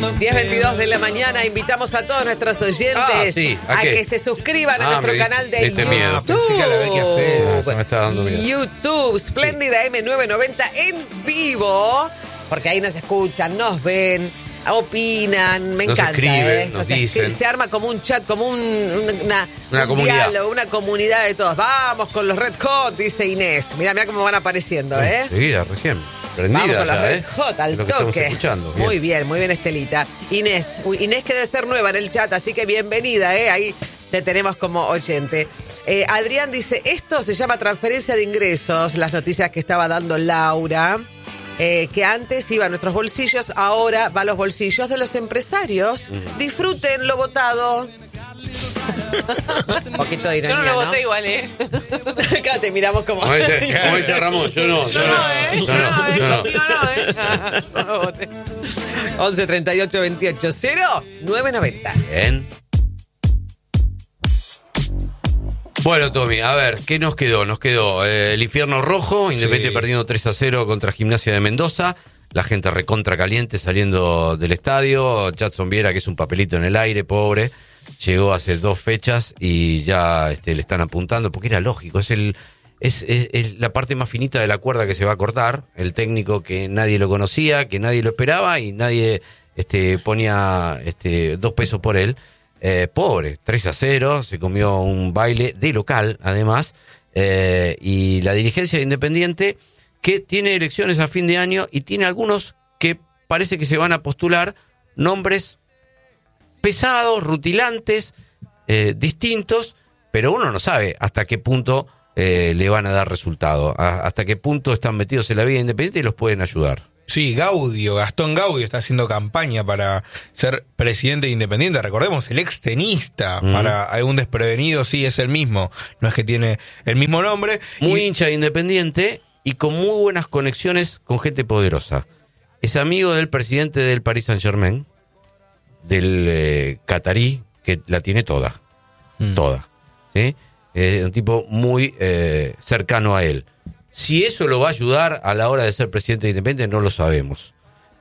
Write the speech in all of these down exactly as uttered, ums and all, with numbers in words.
diez veintidós de la mañana, invitamos a todos nuestros oyentes ah, sí. ¿A, a qué? que se suscriban a ah, nuestro me, canal de este YouTube. Miedo. Pensé que a la Vecchia Fea me está dando miedo. YouTube, Spléndida M novecientos noventa en vivo, porque ahí nos escuchan, nos ven, opinan, me nos encanta. Escriben, ¿eh? nos se, dicen. se arma como un chat, como un, una, una un comunidad. diálogo, una comunidad de todos. Vamos con los Red Hot, dice Inés. Mira, mira cómo van apareciendo, ¿eh? Seguida, recién. Prendida Vamos con ya, los Red ¿eh? Hot al Lo que estamos toque. escuchando. Bien. Muy bien, muy bien, Estelita. Inés, uy, Inés que debe ser nueva en el chat, así que bienvenida, ¿eh? Ahí te tenemos como oyente. Eh, Adrián dice, esto se llama transferencia de ingresos, las noticias que estaba dando Laura, eh, que antes iba a nuestros bolsillos, ahora va a los bolsillos de los empresarios. Mm. Disfruten lo votado. Un poquito de ironía, yo no lo voté ¿no? igual, ¿eh? Acá te miramos como... Como dice, como dice Ramón, yo no. Yo no, ¿eh? Yo no, ¿eh? yo no. Conmigo no, ¿eh? No lo voté. once treinta y ocho veintiocho cero nueve noventa. Bien. Bueno, Tommy, a ver, ¿qué nos quedó? Nos quedó eh, el infierno rojo, Independiente sí. perdiendo tres a cero contra Gimnasia de Mendoza. La gente recontra caliente saliendo del estadio. Jadson Viera, que es un papelito en el aire, pobre. Llegó hace dos fechas y ya este, le están apuntando, porque era lógico, es el es, es, es la parte más finita de la cuerda que se va a cortar, el técnico que nadie lo conocía, que nadie lo esperaba y nadie este, ponía este, dos pesos por él. Eh, pobre, tres a cero, se comió un baile de local, además, eh, y la dirigencia de Independiente, que tiene elecciones a fin de año y tiene algunos que parece que se van a postular nombres pesados, rutilantes, eh, distintos, pero uno no sabe hasta qué punto eh, le van a dar resultado, a, hasta qué punto están metidos en la vida independiente y los pueden ayudar. Sí, Gaudio, Gastón Gaudio está haciendo campaña para ser presidente de Independiente. Recordemos, el ex tenista, mm. para algún desprevenido, sí, es el mismo, no es que tiene el mismo nombre. Muy y... hincha de Independiente y con muy buenas conexiones con gente poderosa. Es amigo del presidente del Paris Saint-Germain, del eh, catarí, que la tiene toda, mm. toda, ¿sí? Es un tipo muy eh, cercano a él. Si eso lo va a ayudar a la hora de ser presidente de Independiente, no lo sabemos,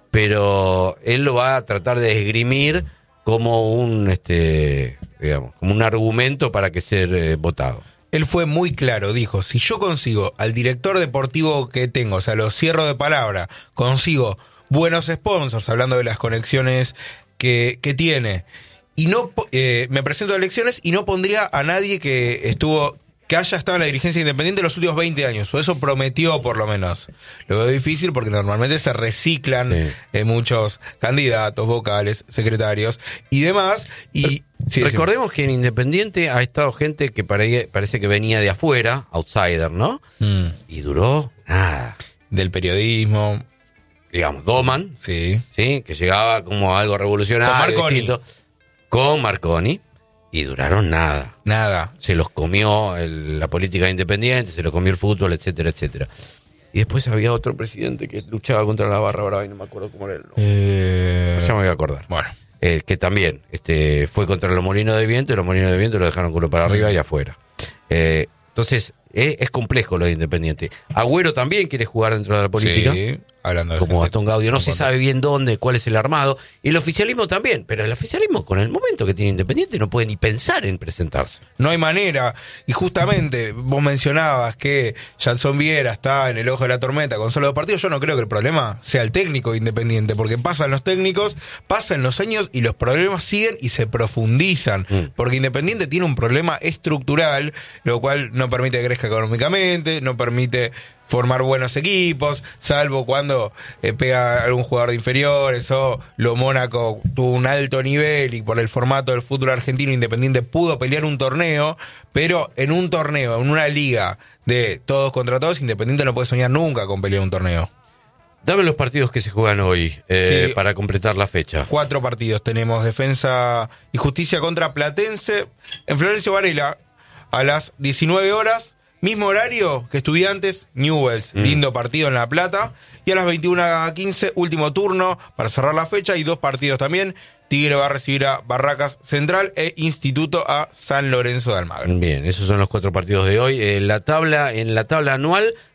pero él lo va a tratar de esgrimir como un, este, digamos, como un argumento para que ser eh, votado. Él fue muy claro, dijo, si yo consigo al director deportivo que tengo, o sea, lo cierro de palabra, consigo buenos sponsors, hablando de las conexiones Que, que tiene y no eh, me presento a elecciones y no pondría a nadie que estuvo que haya estado en la dirigencia independiente los últimos veinte años, o eso prometió por lo menos. Lo veo difícil porque normalmente se reciclan sí. eh, muchos candidatos, vocales, secretarios y demás. Y sí, recordemos sí. que en Independiente ha estado gente que pare, parece que venía de afuera, outsider, ¿no? Mm. Y duró nada. Del periodismo, digamos, Doman, sí, sí, que llegaba como algo revolucionario, con Marconi, distinto, con Marconi, y duraron nada. Nada. Se los comió el, la política independiente, se los comió el fútbol, etcétera, etcétera. Y después había otro presidente que luchaba contra la barra brava y no me acuerdo cómo era el nombre. Eh... Ya me voy a acordar. Bueno. Eh, que también este, fue contra los molinos de viento, y los molinos de viento lo dejaron culo para arriba mm. y afuera. Eh, entonces, eh, es complejo lo de Independiente. Agüero también quiere jugar dentro de la política. Sí. Hablando de como gente. Gastón Gaudio, no se sabe bien dónde, cuál es el armado, y el oficialismo también, pero el oficialismo con el momento que tiene Independiente no puede ni pensar en presentarse. No hay manera, y justamente vos mencionabas que Jadson Viera está en el ojo de la tormenta con solo dos partidos. Yo no creo que el problema sea el técnico de Independiente, porque pasan los técnicos, pasan los años y los problemas siguen y se profundizan, mm. porque Independiente tiene un problema estructural, lo cual no permite que crezca económicamente, no permite formar buenos equipos, salvo cuando eh, pega algún jugador de inferiores, o lo Mónaco tuvo un alto nivel y por el formato del fútbol argentino Independiente pudo pelear un torneo, pero en un torneo, en una liga de todos contra todos, Independiente no puede soñar nunca con pelear un torneo. Dame los partidos que se juegan hoy eh, sí. para completar la fecha. Cuatro partidos tenemos: Defensa y Justicia contra Platense en Florencio Varela a las diecinueve horas. Mismo horario que Estudiantes, Newell's, mm. lindo partido en La Plata. Y a las veintiuna quince, último turno para cerrar la fecha. Y dos partidos también. Tigre va a recibir a Barracas Central e Instituto a San Lorenzo de Almagro. Bien, esos son los cuatro partidos de hoy. En la tabla, en la tabla anual,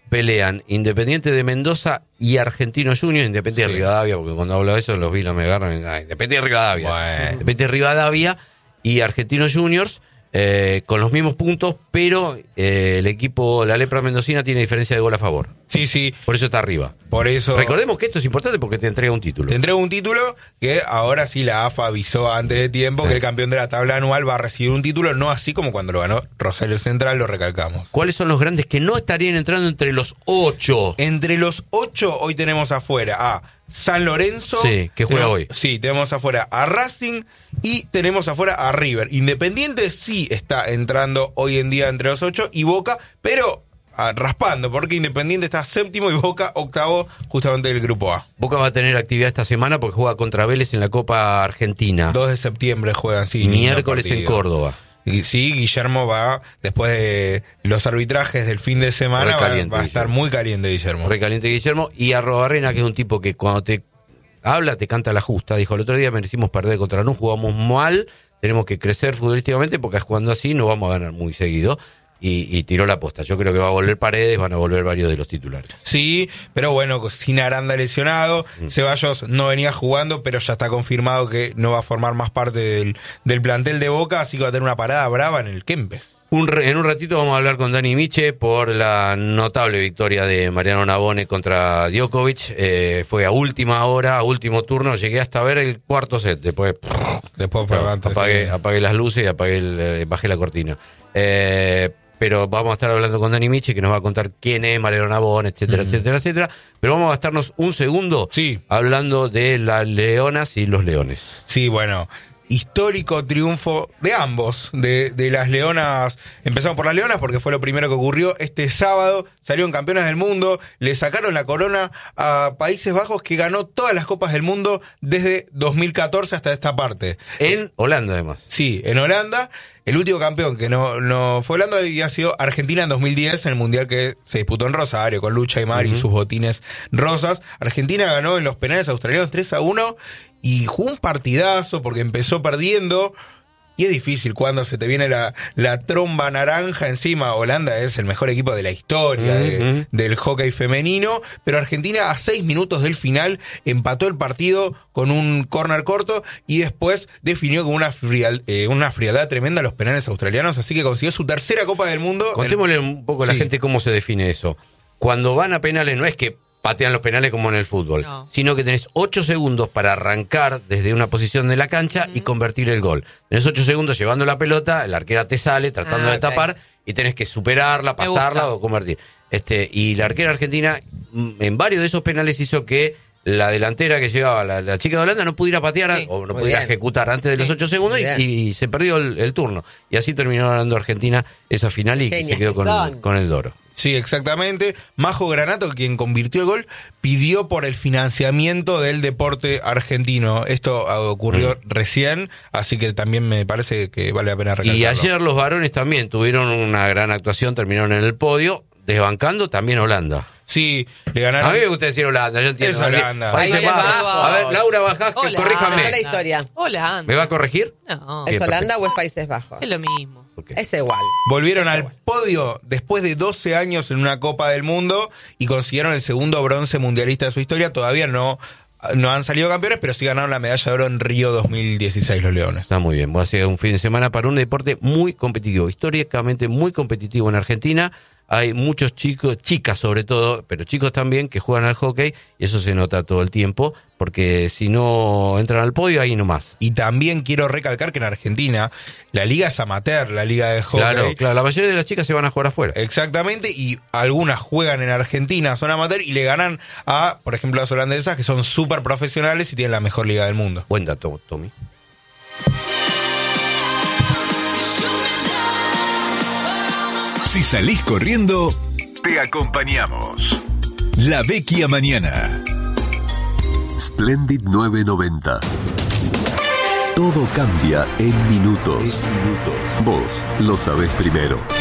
pelean Independiente de Mendoza y Argentinos Juniors, Independiente Sí. de Rivadavia, porque cuando hablo de eso los vi, me agarran, ah, Independiente de Rivadavia, Bueno. Independiente de Rivadavia y Argentinos Juniors, eh, con los mismos puntos, pero eh, el equipo, la Lepra Mendocina, tiene diferencia de gol a favor. Sí, sí, Por eso está arriba. por eso... Recordemos que esto es importante porque te entrega un título. Te entrego un título que ahora sí la A F A avisó antes de tiempo Sí. que el campeón de la tabla anual va a recibir un título, no así como cuando lo ganó Rosario Central, lo recalcamos. ¿Cuáles son los grandes que no estarían entrando entre los ocho? Entre los ocho hoy tenemos afuera a San Lorenzo. Sí, que juega tenemos- hoy. Sí, tenemos afuera a Racing y tenemos afuera a River. Independiente sí está entrando hoy en día entre los ocho y Boca, pero ah, raspando, porque Independiente está séptimo y Boca octavo justamente del grupo A. Boca va a tener actividad esta semana porque juega contra Vélez en la Copa Argentina. dos de septiembre juegan, sí. Miércoles lindo en partido. Córdoba. Y sí, Guillermo va, después de los arbitrajes del fin de semana, va, Recaliente, va a estar Guillermo. muy caliente Guillermo. Recaliente Guillermo. Y Arrobarrena, que es un tipo que cuando te habla te canta la justa. Dijo, el otro día merecimos perder contra Lanús, jugamos mal, tenemos que crecer futbolísticamente porque jugando así no vamos a ganar muy seguido. Y, y tiró la aposta. Yo creo que va a volver Paredes, van a volver varios de los titulares. Sí, pero bueno, sin Aranda lesionado, Mm. Ceballos no venía jugando, pero ya está confirmado que no va a formar más parte del, del plantel de Boca, así que va a tener una parada brava en el Kempes. Un re- en un ratito vamos a hablar con Dani Miche por la notable victoria de Mariano Navone contra Djokovic. Eh, fue a última hora, a último turno. Llegué hasta ver el cuarto set. Después Después claro, antes, apagué, sí. apagué las luces y apagué el, eh, bajé la cortina. Eh, pero vamos a estar hablando con Dani Miche, que nos va a contar quién es Mariano Navone, etcétera, Mm. etcétera, etcétera. Pero vamos a gastarnos un segundo Sí. hablando de las leonas y los leones. Sí, bueno, histórico triunfo de ambos, de, de las Leonas. Empezamos por las Leonas porque fue lo primero que ocurrió este sábado. Salieron campeonas del mundo, le sacaron la corona a Países Bajos, que ganó todas las copas del mundo desde dos mil catorce hasta esta parte. En Holanda, además. Sí, en Holanda. El último campeón que no, no fue Holanda había sido Argentina en dos mil diez, en el Mundial que se disputó en Rosario, con Lucha Aymar y sus botines rosas. Argentina ganó en los penales australianos tres a uno y jugó un partidazo porque empezó perdiendo. Y es difícil cuando se te viene la, la tromba naranja encima. Holanda es el mejor equipo de la historia de- Ujú. del hockey femenino, pero Argentina a seis minutos del final empató el partido con un córner corto y después definió con una, frial- eh, una frialdad tremenda los penales australianos, así que consiguió su tercera Copa del Mundo. Contémosle un poco a la Sí. gente cómo se define eso. Cuando van a penales no es que patean los penales como en el fútbol, No. sino que tenés ocho segundos para arrancar desde una posición de la cancha y convertir el gol. Tenés ocho segundos llevando la pelota, la arquera te sale tratando Ah, de ok. tapar y tenés que superarla, Me pasarla gusta. o convertir. Este, y la arquera argentina mm, en varios de esos penales hizo que la delantera que llevaba la, la chica de Holanda no pudiera patear Sí, o no muy pudiera bien. ejecutar antes de Sí, los ocho segundos y, muy bien. y se perdió el, el turno. Y así terminó ganando Argentina esa final y Genias se quedó que con, son. con el Doro. Sí, exactamente. Majo Granato, quien convirtió el gol, pidió por el financiamiento del deporte argentino. Esto ah, ocurrió recién, así que también me parece que vale la pena recalcarlo. Y ayer los varones también tuvieron una gran actuación, terminaron en el podio, desbancando también Holanda. Sí, le ganaron. A mí me gusta decir Holanda, yo entiendo. Es Holanda. Países Países Bajos. Bajos. A ver, Laura Bajás, que Hola. corríjame. Esa es la historia. Hola, ¿Me va a corregir? No, ¿Es Bien, Holanda o es Países Bajos? es lo mismo. ¿Por qué? Es igual. Volvieron Es al igual. podio después de doce años en una Copa del Mundo y consiguieron el segundo bronce mundialista de su historia. Todavía no, no han salido campeones, pero sí ganaron la medalla de oro en Río dos mil dieciséis los Leones. Está muy bien, va a ser un fin de semana para un deporte muy competitivo, históricamente muy competitivo en Argentina. Hay muchos chicos, chicas sobre todo, pero chicos también que juegan al hockey y eso se nota todo el tiempo, porque si no entran al podio, ahí nomás. Y también quiero recalcar que en Argentina la liga es amateur, la liga de hockey. Claro, claro, la mayoría de las chicas se van a jugar afuera. Exactamente, y algunas juegan en Argentina, son amateur, y le ganan a, por ejemplo, las holandesas, que son súper profesionales y tienen la mejor liga del mundo. Buen dato, Tommy. Si salís corriendo, te acompañamos. La Vecchia Mañana. Splendid nueve noventa. Todo cambia en minutos. Vos lo sabés primero.